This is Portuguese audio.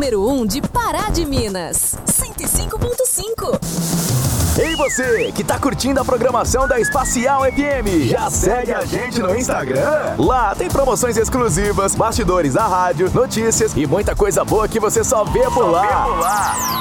número 1 de Pará de Minas. 105.5. Ei você, que tá curtindo a programação da Espacial FM, já segue a gente no Instagram? Lá tem promoções exclusivas, bastidores da rádio, notícias e muita coisa boa que você só vê por lá.